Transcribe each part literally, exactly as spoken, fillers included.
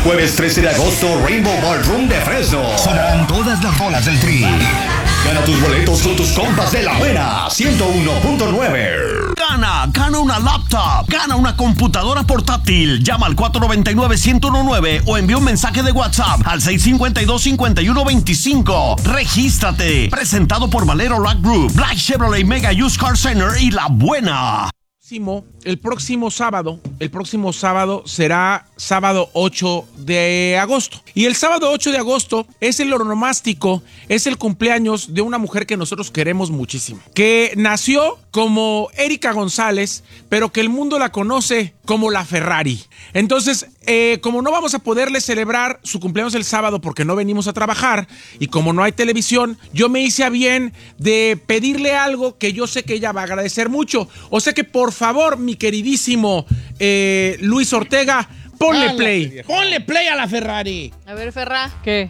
Jueves trece de agosto, Rainbow Ballroom de Fresno. Sonarán todas las rolas del Tri. Gana tus boletos con tus compas de La Buena, ciento uno punto nueve. Gana, gana una laptop, gana una computadora portátil. Llama al cuatro nueve nueve, uno cero uno nueve o envía un mensaje de WhatsApp al seis cinco dos, cinco uno dos cinco. Regístrate. Presentado por Valero Rock Group, Black Chevrolet Mega Used Car Center y La Buena. El próximo sábado, el próximo sábado será sábado ocho de agosto. Y el sábado ocho de agosto es el oronomástico, es el cumpleaños de una mujer que nosotros queremos muchísimo. Que nació como Erika González, pero que el mundo la conoce como la Ferrari. Entonces, eh, como no vamos a poderle celebrar su cumpleaños el sábado porque no venimos a trabajar y como no hay televisión, yo me hice a bien de pedirle algo que yo sé que ella va a agradecer mucho. O sea que, por favor, mi queridísimo eh, Luis Ortega, ponle ah, play. La, ponle play a la Ferrari. A ver, Ferra. ¿Qué?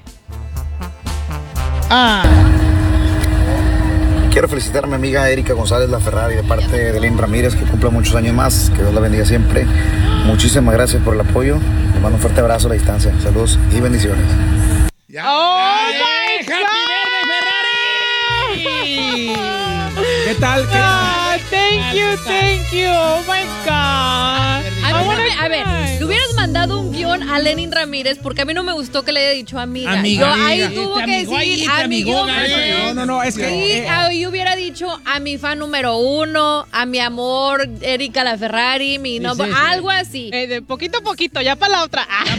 Ah. Quiero felicitar a mi amiga Erika González, la Ferrari, de parte de Lynn Ramírez, que cumpla muchos años más, que Dios la bendiga siempre. Muchísimas gracias por el apoyo. Le mando un fuerte abrazo a la distancia. Saludos y bendiciones. Ya, ¡Oh, ya, my ya, Happy God! Ferrari! ¿Qué tal? ¿Qué Ah, thank you, thank you. Oh my God. A, mí no me- a ver, le hubieras mandado un guión a Lenin Ramírez porque a mí no me gustó que le haya dicho amiga. Amiga, Yo, ahí amiga. tuvo Te que amigó ahí, decir te amigó, amigo. gallo. No, no, no, es que... Sí, eh, ahí hubiera dicho a mi fan número uno, a mi amor, Erika la Ferrari, mi nombre, sí, sí. algo así. Eh, de poquito a poquito, ya para la otra. Ah.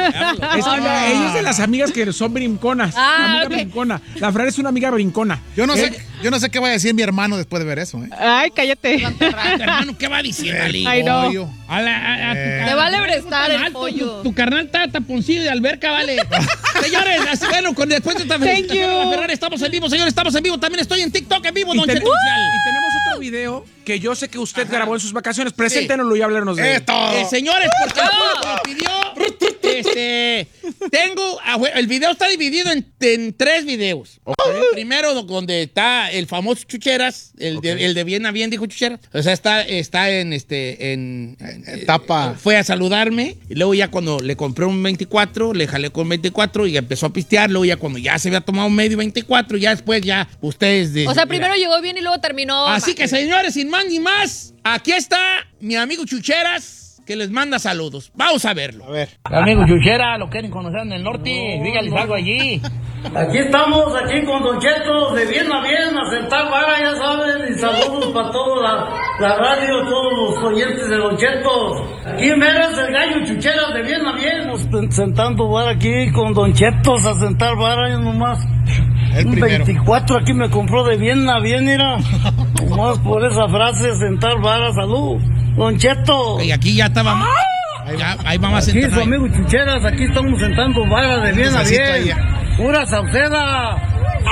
Es que ella- ella es de las amigas que son brinconas. Ah, amiga ok. brincona. La Ferrari es una amiga brincona. Yo no sé, Eh, yo no sé qué va a decir mi hermano después de ver eso, ¿eh? Ay, cállate. Hermano, ¿qué va diciendo, Ali? Ay, no. Pollo. A la, a, a tu Eh. carnal Te vale prestar tan el alto, pollo. Tu, tu carnal está taponcillo de alberca, vale. Señores, así, bueno, con después de esta Thank felicitación you. a la Ferrari, estamos en vivo, señores, estamos en vivo. También estoy en TikTok en vivo, Y, Don ten- Cheto Oficial. y tenemos otro video que yo sé que usted grabó en sus vacaciones. Preséntenoslo y háblenos de él. ¡Esto! Eh, señores, porque el público lo pidió, este, tengo, ah, bueno, el video está dividido en, en tres videos. El primero do- donde está el famoso Chucheras, el, de, el de bien a bien dijo Chucheras. O sea, está, está en este, en, en- Etapa. eh, fue a saludarme y luego ya cuando le compré un veinticuatro, le jalé con veinticuatro y empezó a pistear. Luego ya cuando ya se había tomado medio veinticuatro, ya después ya ustedes... de- O sea, mira. primero llegó bien y luego terminó. Así mal. que, señores, sin más ni más, aquí está mi amigo Chucheras, que les manda saludos. Vamos a verlo. A ver. Amigo Chuchera, lo quieren conocer en el norte, dígales algo allí. Aquí estamos, aquí con Don Cheto, de bien a bien, a sentar vara, ya saben, y saludos para toda la, la radio, todos los oyentes de Don Cheto. Aquí en veras el gallo Chucheras, de bien a bien. Sentando vara aquí con Don Cheto, a sentar vara, yo nomás. El Un primero. veinticuatro aquí me compró de bien a bien, mira. Nomás por esa frase, sentar vara, salud. Don Cheto. Y aquí ya estaba. Ya, ahí vamos a Aquí sentar. su amigo Chucheras, aquí estamos sentando vara de bien a Necesito bien. ahí. Pura sauceda.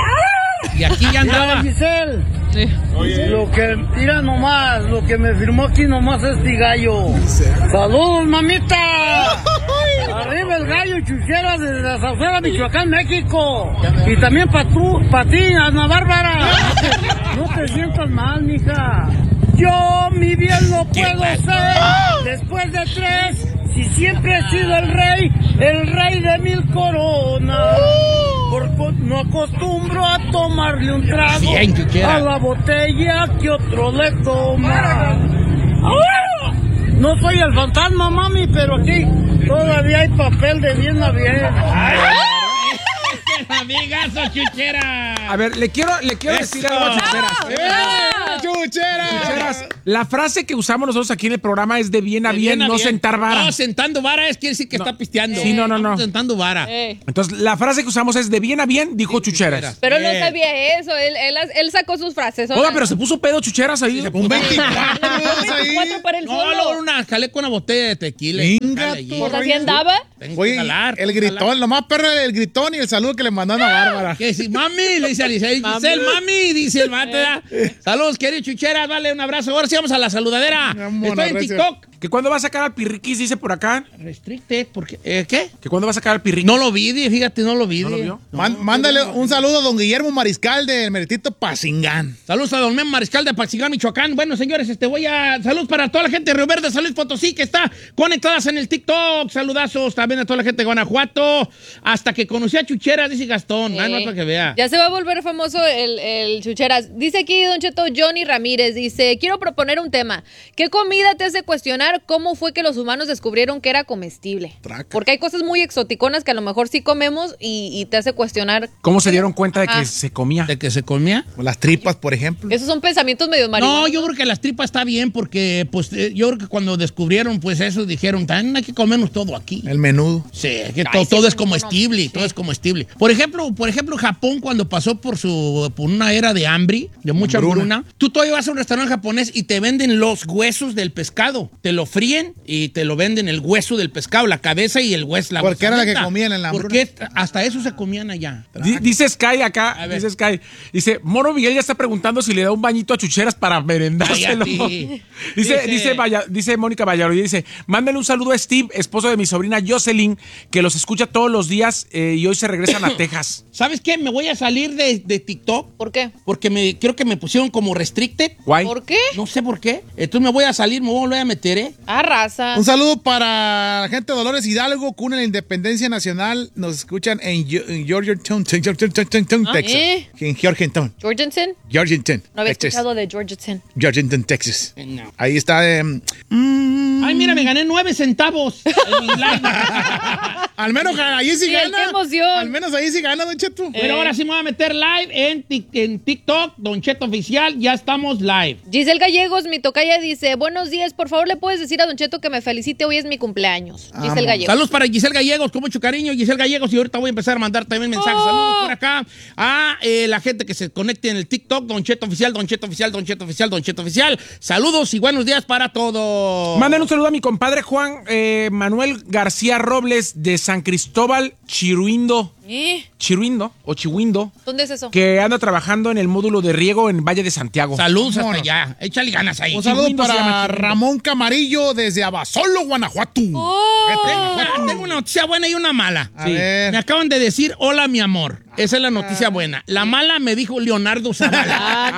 Y aquí ya Mira, andaba. Giselle. Sí. Lo que, mira nomás, lo que me firmó aquí nomás es mi gallo. ¡Saludos, mamita! Arriba el gallo Chucheras desde la Sauceda, Michoacán, México. Y también para tú, para ti, Ana Bárbara. No te sientas mal, mija. Yo mi bien lo puedo ser. Después de tres, si siempre he sido el rey, el rey de mil coronas. Porque no acostumbro a tomarle un trago Bien, Chuchera. a la botella que otro le toma. No soy el fantasma, mami, pero aquí todavía hay papel de bien a bien. Amigazo Chuchera. A ver, le quiero, le quiero Eso. decir algo a Chucheras. ¡Eh, Chuchera! Chucheras, la frase que usamos nosotros aquí en el programa es de bien a bien, no sentar vara. No, sentando vara es quiere decir que No. está pisteando. Sí, no, no, no. Estamos sentando vara. Eh. Entonces, la frase que usamos es de bien a bien, dijo Chucheras. Pero no Eh. sabía eso, él, él, él sacó sus frases. Oiga, pero se puso pedo Chucheras ahí. Un veinticuatro ahí. veinticuatro para el No, solo. luego una, jalé con una botella de tequila. Venga, Jale allí. tú. Pues así andaba. Tengo que Oye, jalar, el tengo que gritón, jalar. lo más perro el gritón y el saludo que le mandaron a Bárbara. Que si mami, le dice a Giselle, Giselle, mami, dice el mate. ¿verdad? Saludos, querido Chuchera, vale, un abrazo. Ahora sí vamos a la saludadera. Una mona Estoy en recia. TikTok. ¿Que cuándo va a sacar al Pirriquis, dice por acá? Restricted, porque, eh, ¿qué? ¿Que cuándo va a sacar al Pirriquis? No lo vi, fíjate, no lo vi. ¿No lo vio? No, Man- mándale un saludo a don Guillermo Mariscal de Meritito Pacingán. Saludos a don Mem Mariscal de Pacingán, Michoacán. Bueno, señores, este voy a... Saludos para toda la gente de Río Verde, San Luis Potosí, que está conectadas en el TikTok. Saludazos también a toda la gente de Guanajuato. Hasta que conocí a Chucheras, dice Gastón. Sí. Ah, no, para que vea. Ya se va a volver famoso el, el Chucheras. Dice aquí Don Cheto Johnny Ramírez, dice, quiero proponer un tema. ¿Qué comida te hace cuestionar cómo fue que los humanos descubrieron que era comestible? Traca. Porque hay cosas muy exoticonas que a lo mejor sí comemos y, y te hace cuestionar. ¿Cómo se dieron cuenta de que Ah. se comía? ¿De que se comía? Las tripas, por ejemplo. Esos son pensamientos medio marihuanos. No, yo creo que las tripas está bien porque, pues, eh, yo creo que cuando descubrieron, pues, eso, dijeron, tan hay que comernos todo aquí. El menudo. Sí, que Ay, to- sí, todo sí, es comestible, sí. todo es comestible. Por ejemplo, por ejemplo, Japón cuando pasó por su por una era de hambre, de mucha Hambruna. hambruna, tú todavía vas a un restaurante japonés y te venden los huesos del pescado. Te lo fríen y te lo venden el hueso del pescado, la cabeza y el hueso. La Porque era la que gusaneta. comían en la hambruna. Porque hasta eso se comían allá. Di- Dice Sky acá, A ver. dice Sky, dice, Moro Miguel ya está preguntando si le da un bañito a Chucheras para merendárselo. Cállate. dice, Dice- dice, Valla- dice Mónica Valladolid, dice, mándale un saludo a Steve, esposo de mi sobrina Jocelyn, que los escucha todos los días eh, y hoy se regresan a Texas. ¿Sabes qué? Me voy a salir de, de TikTok ¿Por qué? porque me creo que me pusieron como restricted. Guay. ¿Por qué? No sé por qué. Entonces me voy a salir, me voy a volver a meter, ¿eh? Ah, raza. Un saludo para la gente de Dolores Hidalgo, cuna de la Independencia Nacional. Nos escuchan en, Yo- en Georgetown, Georgetown, Texas. ¿eh? En Georgetown, Jorgensen. Georgetown, No había Texas. escuchado de Georgetown. Georgetown, Texas. Eh, no. Ahí está. em, mm, Ay, mira, me gané nueve centavos en mi live. al menos ahí sí, Sí, gana. qué emoción. Al menos ahí sí gana, Don Cheto. Pero ahora sí me voy a meter live en, Tik- en TikTok, Don Cheto Oficial, ya estamos live. Giselle Gallegos, mi tocaya, dice, buenos días, por favor, ¿le puedes decir a Don Cheto que me felicite? Hoy es mi cumpleaños. Giselle Gallegos. Saludos para Giselle Gallegos, con mucho cariño, Giselle Gallegos, y ahorita voy a empezar a mandar también mensajes. Oh. Saludos por acá a eh, la gente que se conecte en el TikTok, Don Cheto Oficial, Don Cheto Oficial, Don Cheto Oficial, Don Cheto Oficial. Saludos y buenos días para todos. Manden un saludo a mi compadre Juan eh, Manuel García Robles de San Cristóbal, Chiruindo, ¿Eh? Chiruindo o Chihuindo, ¿Dónde es eso? que anda trabajando en el módulo de riego en Valle de Santiago. Saludos hasta Vámonos. allá. Échale ganas ahí. Un saludo Chihuindo se llama para Chihuindo. Ramón Camarillo desde Abasolo, Guanajuato. ¡Oh! Tengo, tengo una noticia buena y una mala. A ver. Me acaban de decir, hola, mi amor. Esa es la noticia buena. La mala me dijo Leonardo Zavala.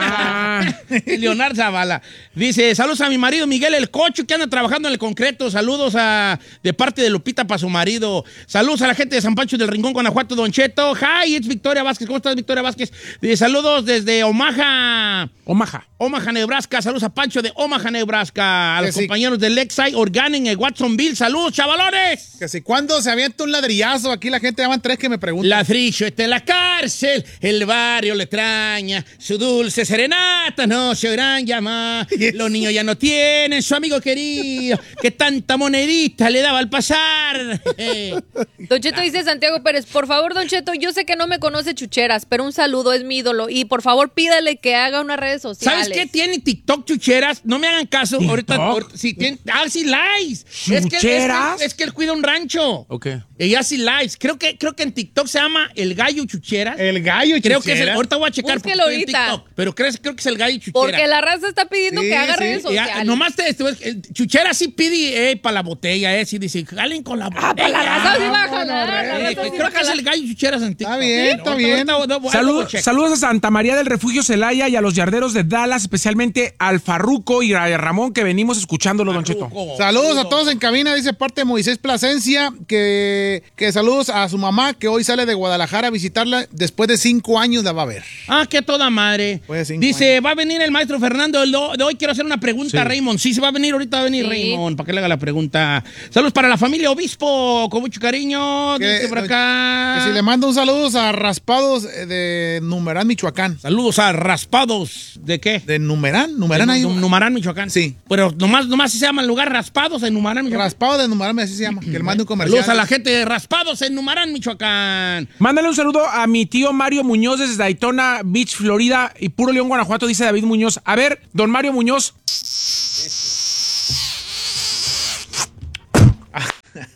Ah, Leonardo Zavala. Dice, saludos a mi marido Miguel El Cocho, que anda trabajando en el concreto. Saludos a, de parte de Lupita para su marido. Saludos a la gente de San Pancho del Rincón, Guanajuato, Don Cheto. Hi, it's Victoria Vázquez. ¿Cómo estás, Victoria Vázquez? Dice, saludos desde Omaha. Omaha. Omaha, Nebraska. Saludos a Pancho de Omaha, Nebraska. A Que los sí. compañeros de Lexi Organic en Watsonville. Saludos, chavalones. Que si cuando se avienta un ladrillazo, aquí la gente llaman tres que me preguntan. Ladrillo está en la cárcel, el barrio le extraña, su dulce serenata no se oirán llamar. Los niños ya no tienen su amigo querido, que tanta monedita le daba al pasar. Eh, Don Cheto dice Santiago Pérez, por favor, Don Cheto, yo sé que no me conoce Chucheras, pero un saludo, es mi ídolo. Y por favor, pídale que haga unas redes sociales. ¿Sabes qué tiene TikTok, Chucheras? No me hagan caso. ¿TikTok? Ahorita, ahorita- sí, tiene, ah, sí, lives. Es que, es, ¿Chucheras? que, es que él cuida un rancho. Ok. Y hace lives. Creo que, creo que en TikTok se llama El Gallo Chucheras. El gallo Creo que es el, Chuchera. ahorita voy a checar porque Búsquelo estoy en ahorita. TikTok, pero creo, creo que es el Gallo Chuchera. Porque la raza está pidiendo Sí, que haga sí. redes Ya, sociales. nomás te, te- el Chuchera sí pide eh, para la botella, eh, sí dice, jalen con la botella. Ah, para la raza sí va a jalar. la Eh, raza que sí va creo a que es jalar. el Gallo Chucheras en TikTok. Está bien, está Ahorita- bien. ahorita- ahorita- ahorita Salud- double check. saludos a Santa María del Refugio Celaya y a los yarderos de Dallas, especialmente al Farruco y a Ramón, que venimos escuchándolo, Don Cheto. Farruco. Saludos a todos en cabina, dice parte de Moisés Plasencia, que, que saludos a su mamá, que hoy sale de Guadalajara a visitarla, después de cinco años la va a ver. Ah, qué toda madre. Pues cinco Dice, va a venir el maestro Fernando de de hoy. Quiero hacer una pregunta a Sí. Raymond. Sí, se va a venir ahorita, va a venir Sí. Raymond, para que le haga la pregunta. Saludos para la familia Obispo, con mucho cariño. Que- Dice por acá. Que si le mando un saludo a Raspados eh, de Numerán, Michoacán. Saludos a Raspados. ¿De qué? ¿De Numerán? ¿Numerán De ahí? Nu- Numarán, Michoacán. Sí. Pero nomás, nomás se llama el lugar Raspados en Numarán, Michoacán. Raspado de Numerán, así se llama. Que le mande un comercial. Saludos a la gente de Raspados en Numarán, Michoacán. Mándale un saludo a mi tío Mario Muñoz desde Daytona Beach, Florida y Puro León, Guanajuato, dice David Muñoz. A ver, don Mario Muñoz.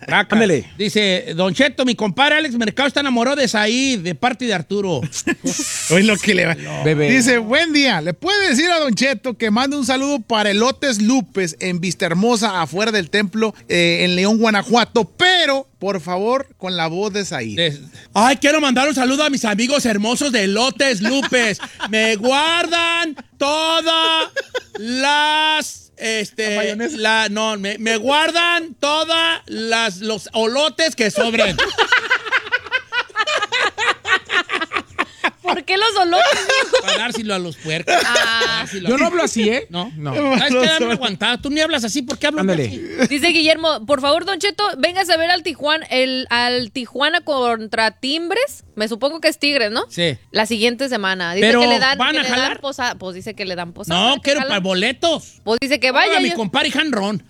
Ándale. Dice, Don Cheto, mi compadre Alex Mercado está enamorado de Said, de parte de Arturo. Hoy lo que le va. No. Bebé. Dice, buen día. ¿Le puede decir a Don Cheto que mande un saludo para Elotes Lupes en Vista Hermosa, afuera del templo, eh, en León, Guanajuato? Pero, por favor, con la voz de Said. De... Ay, quiero mandar un saludo a mis amigos hermosos de Elotes Lupes. Me guardan todas las... Este, la la, no, me, me guardan todas las los olotes que sobren. ¿Por qué los olores? Para dárselo a los puercos. Ah. Yo no hablo así, ¿eh? No, no. ¿Sabes qué? Dame aguantada. Tú ni hablas así. ¿Por qué hablas Ándale. así? Dice Guillermo, por favor, Don Cheto, vengas a ver al Tijuana, el, al Tijuana contra Timbres. Me supongo que es Tigres, ¿no? Sí. La siguiente semana. Dice Pero, que le dan, ¿van que a le jalar? dan posada. Pues dice que le dan posada. No, que quiero jalan. para boletos. Pues dice que vaya. Vaya, mi yo- compadre Hanron.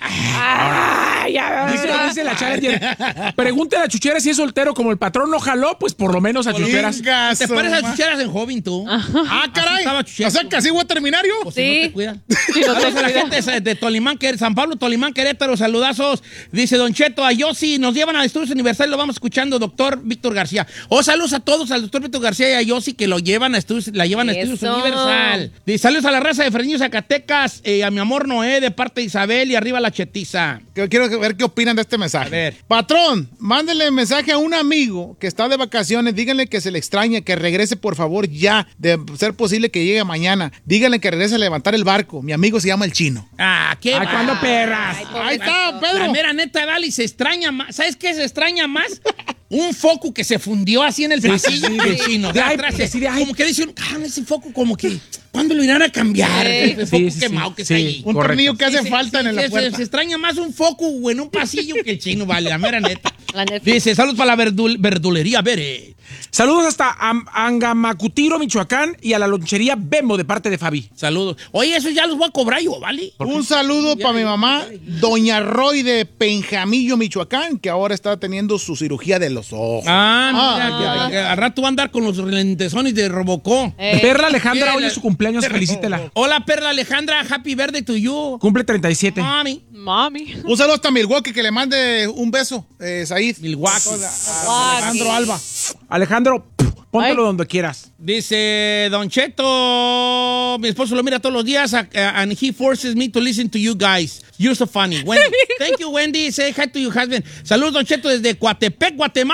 Ah, ya, Dice, dice la Challenger, pregúntale a Chuchera si es soltero, como el patrón no jaló, pues por lo menos a Chucheras. Venga, Te su pareces a ma- Chucheras en joven, tú. Ah, caray. estaba Chuchera. O sea, que así voy a terminar yo. Pues si Sí. no te cuidan. Sí, no te Saludos a la cuidan. gente de, de Tolimán, que San Pablo, Tolimán, Querétaro, saludazos. Dice Don Cheto, a Yossi, nos llevan a Estudios Universal, lo vamos escuchando, doctor Víctor García. Oh, saludos a todos, al doctor Víctor García y a Yossi, que lo llevan a Estudios, la llevan a Estudios Eso. Universal. Dice, saludos a la raza de Fresnillo, Zacatecas, eh, a mi amor Noé, de parte de Isabel, y arriba la chetiza. Que Quiero ver qué opinan de este mensaje. A ver. Patrón, mándele mensaje a un amigo que está de vacaciones. Díganle que se le extraña, que regrese por favor ya. De ser posible que llegue mañana. Díganle que regrese a levantar el barco. Mi amigo se llama el Chino. Ah, qué Ay, va- ¿cuándo perras? Ay, Ahí está, La Pedro. mera neta, Dali, se extraña más. ¿Sabes qué se extraña más? Un foco que se fundió así en el pasillo sí, del sí. chino. De De ay, atrás, sí, de ay. como que dice, ah, ese foco como que, ¿cuándo lo irán a cambiar? Sí. Ese foco Sí, sí, quemado sí. que está Sí. ahí. Un Correcto. tornillo que hace Sí, sí, falta sí, en la se- puerta. Se, extraña más un foco o en un pasillo que el chino, vale, la mera neta. La neta. Dice, saludos para la verdul- verdulería, Bere. Saludos hasta Am- Angamacutiro, Michoacán, y a la lonchería Bembo de parte de Fabi. Saludos. Oye, esos ya los voy a cobrar yo, ¿vale? Un saludo para mi mamá, Doña Roy de Penjamillo, Michoacán, que ahora está teniendo su cirugía de los ojos. Ah, mira, Ah, que- que al rato va a andar con los lentesones de Robocó. Eh, Perla Alejandra, Mira, hoy es su cumpleaños, felicítela. Hola, Perla Alejandra, happy birthday to you. Cumple treinta y siete. Mami. Mami. Un saludo hasta Milwaukee, que le mande un beso, eh, Said. Milwaukee. Alejandro Alba. Alejandro, póntelo Ay. donde quieras. Dice Don Cheto, mi esposo lo mira todos los días, uh, and he forces me to listen to you guys. You're so funny. Wendy. Thank you, Wendy. Say hi to your husband. Saludos, Don Cheto, desde Coatepec,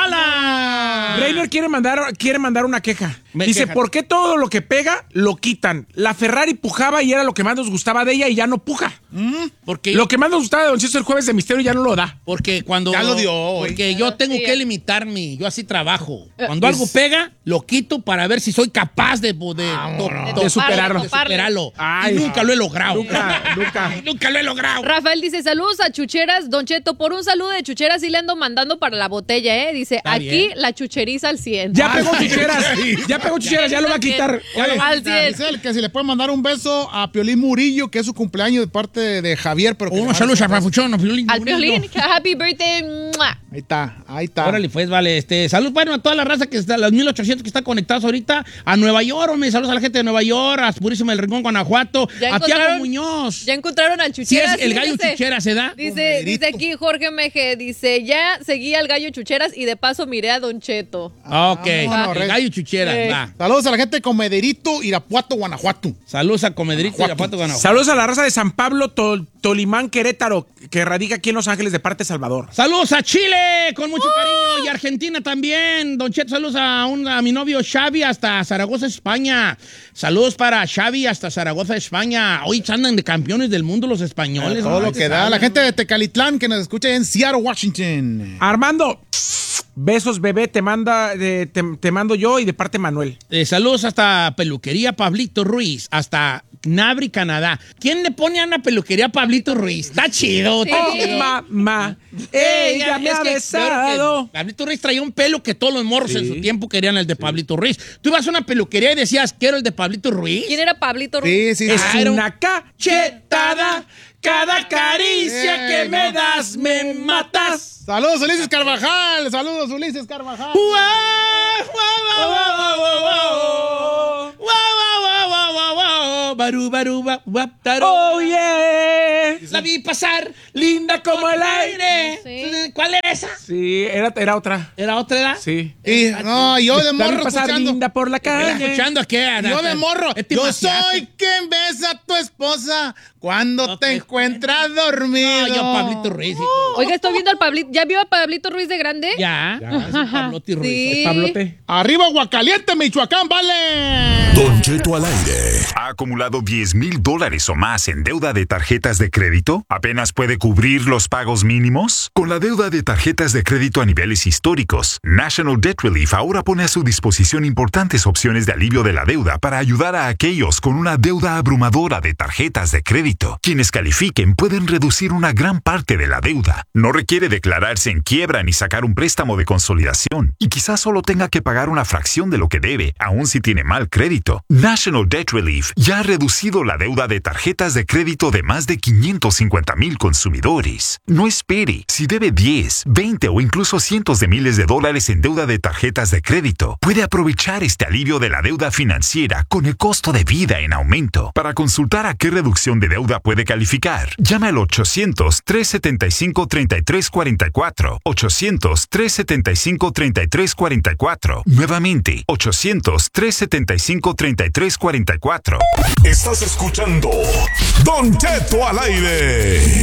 Guatemala. Reiner quiere mandar, quiere mandar una queja. Me Dice, queja. ¿por qué todo lo que pega lo quitan? La Ferrari pujaba y era lo que más nos gustaba de ella y ya no puja. Porque, Lo que más nos gustaba de Don Cheto el jueves de misterio ya no lo da. porque cuando... Ya lo dio hoy. Porque yo tengo Sí. que limitarme. Yo así trabajo. Cuando algo pega, lo quito para ver si soy capaz de, de, to- to- de superarlo. de superarlo. Ay, y nunca lo he logrado. Nunca, nunca. Nunca lo he logrado. Rafael dice, saludos a Chucheras, Don Cheto, por un saludo de Chucheras sí le ando mandando para la botella, ¿eh? Dice, Está aquí bien. la chucheriza al cien. Ya pegó chucheras. Ya pegó chucheras, ya lo va a quitar. Ya lo va a Al cien. Dice él que si le puede mandar un beso a Piolín Murillo, que es su cumpleaños de parte de, de Javier. Pero que Uno, le saludos a mande un beso. Papuchón, a Piolín. Al Piolín, happy birthday. ¡mua! Ahí está, ahí está. Órale, pues, vale. Este, salud, bueno, a toda la raza que está, los mil ochocientos que están conectados ahorita, a Nueva York, hombre, saludos a la gente de Nueva York, a Purísimo del Rincón, Guanajuato, Ya a Tiago encontraron- Muñoz. Ya encontraron al Si Chucheras. es el gallo fíjese. chuchera, ¿se da? Dice, dice aquí Jorge Meje, dice, ya seguí al gallo Chucheras y de paso miré a Don Cheto. Ok, Vámonos, el Rey. gallo chuchera, Sí. va. Saludos a la gente de Comederito, Irapuato, Guanajuato. Saludos a Comedrito y a Pato Guanajuato. Saludos a la raza de San Pablo, Tol- Tolimán, Querétaro, que radica aquí en Los Ángeles de parte de Salvador. Saludos a Chile, con mucho cariño, y Argentina también. Don Cheto, saludos a, un, a mi novio Xavi hasta Zaragoza, España. Saludos para Xavi hasta Zaragoza, España. Hoy andan de campeones del mundo los españoles. Todo ¿no? lo que da. La gente de Tecalitlán que nos escucha en Seattle, Washington. Armando, besos, bebé, te manda, de- te, te mando yo y de parte Manuel. Eh, saludos hasta Peluquería Pablito Ruiz, hasta Nabri, Canadá. ¿Quién le pone a una peluquería a Pablito Ruiz? Está chido, está Sí. chido. Mamá, ella me Es ha que, besado. claro que Pablito Ruiz traía un pelo que todos los morros Sí. en su tiempo querían el de Pablito Ruiz. Tú ibas a una peluquería y decías, quiero el de Pablito Ruiz. ¿Quién era Pablito Ruiz? Sí, sí, Es sí. Ah, era un- una cachetada, cada caricia que me das me matas. Saludos, Ulises Carvajal. Saludos, Ulises Carvajal. Guau, guau, guau, guau, guau, guau. Guau, guau, guau, guau, guau, guau. Baru, baru, ba- guap, taro. Oh yeah. La La vi pasar. Linda como el aire. Sí. ¿Cuál era esa? Sí, era, era otra. ¿Era otra edad? Sí. Y, no, yo de La vi morro pasar escuchando. linda por la ¿Estás calle. escuchando a qué, Ana? Yo de morro. Este Yo maciato. soy quien besa a tu esposa cuando No te te encuentras dormido. No, yo Pablito Ruiz. hijo. Oiga, estoy viendo al Pablito. ¿Ya vio a Pablito Ruiz de grande? Ya. Ya. Es un Pablote Ruiz. Sí. Pablote. Arriba Aguacaliente, Michoacán, vale. Don Cheto al aire. ¿Ha acumulado diez mil dólares o más en deuda de tarjetas de crédito? ¿Apenas puede cubrir los pagos mínimos? Con la deuda de tarjetas de crédito a niveles históricos, National Debt Relief ahora pone a su disposición importantes opciones de alivio de la deuda para ayudar a aquellos con una deuda abrumadora de tarjetas de crédito. Quienes califiquen pueden reducir una gran parte de la deuda. No requiere declararse en quiebra ni sacar un préstamo de consolidación. Y quizás solo tenga que pagar una fracción de lo que debe, aun si tiene mal crédito. National Debt Relief ya ha reducido la deuda de tarjetas de crédito de más de quinientos cincuenta mil consumidores. No espere. Si debe diez, veinte o incluso cientos de miles de dólares en deuda de tarjetas de crédito, puede aprovechar este alivio de la deuda financiera con el costo de vida en aumento. Para consultar a qué reducción de deuda puede calificar, llame al ochocientos, trescientos setenta y cinco, treinta y tres cuarenta y cuatro. ochocientos, trescientos setenta y cinco, treinta y tres cuarenta y cuatro. Nuevamente, ochocientos, trescientos setenta y cinco, treinta y tres cuarenta y cuatro. Estás escuchando Don Cheto al aire.